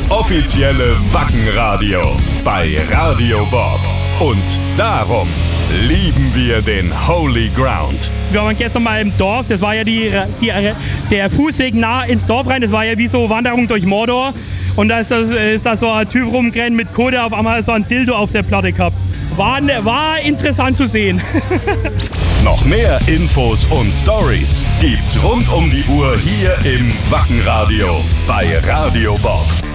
Das offizielle Wackenradio bei Radio Bob. Und darum lieben wir den Holy Ground. Wir waren gestern mal im Dorf, das war ja der Fußweg nah ins Dorf rein, das war ja wie so Wanderung durch Mordor. Und da ist da so ein Typ rumgerannt mit Kohle, auf einmal so ein Dildo auf der Platte gehabt. War interessant zu sehen. Noch mehr Infos und Stories gibt's rund um die Uhr hier im Wackenradio bei Radio Bob.